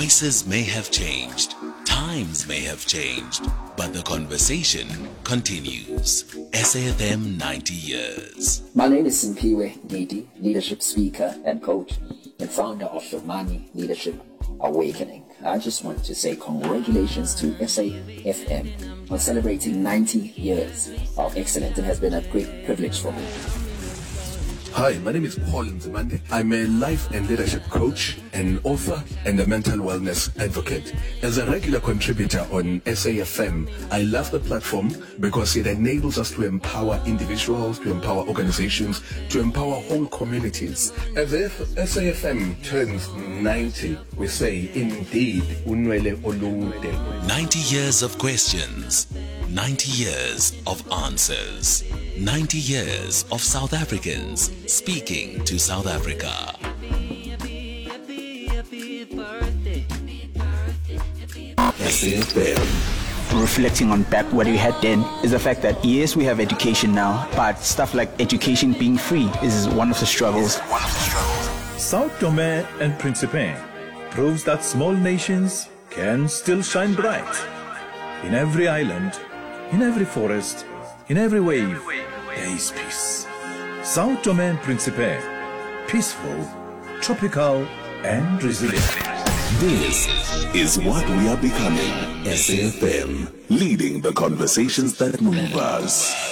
Voices may have changed, times may have changed, but the conversation continues. SAFM 90 years. My name is Simpiwe Ndidi, leadership speaker and coach, and founder of Shomani Leadership Awakening. I just want to say congratulations to SAFM on celebrating 90 years of excellence. It has been a great privilege for me. Hi, my name is Paul Nzimande. I'm a life and leadership coach, an author, and a mental wellness advocate. As a regular contributor on SAFM, I love the platform because it enables us to empower individuals, to empower organizations, to empower whole communities. As if SAFM turns 90, we say, indeed, unwele olude. 90 years of questions, 90 years of answers, 90 years of South Africans speaking to South Africa. SAFM. Reflecting on back what we had then is the fact that yes, we have education now, but stuff like education being free is one of the struggles. Sao Tome and Principe proves that small nations can still shine bright. In every island, in every forest, in every wave, there is peace. Sao Tome and Principe, peaceful, tropical, and resilient. This is what we are becoming. SAFM, leading the conversations that move us.